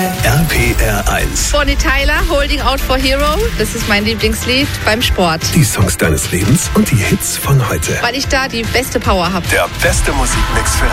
RPR 1. Bonnie Tyler, Holding Out for Hero. Das ist mein Lieblingslied beim Sport. Die Songs deines Lebens und die Hits von heute. Weil ich da die beste Power habe. Der beste Musikmix für